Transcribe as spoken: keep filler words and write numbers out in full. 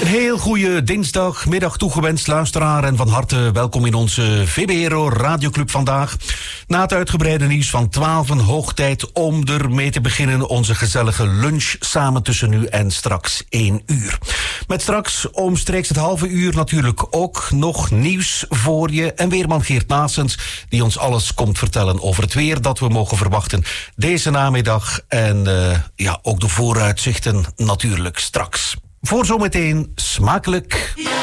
heel goede dinsdagmiddag toegewenst, luisteraar. En van harte welkom in onze V B R O Radioclub vandaag. Na het uitgebreide nieuws van twaalf, hoog tijd om ermee te beginnen. Onze gezellige lunch samen tussen nu en straks één uur. Met straks omstreeks het halve uur natuurlijk ook nog nieuws voor je. En weerman Geert Naessens, die ons alles komt vertellen over het weer dat we mogen verwachten deze namiddag. En uh, ja, ook de vooruitzichten natuurlijk straks. Voor zometeen smakelijk.